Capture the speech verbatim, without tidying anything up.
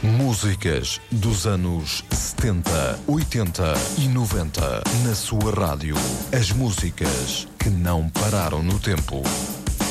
Músicas dos anos setenta, oitenta e noventa na sua rádio. As músicas que não pararam no tempo.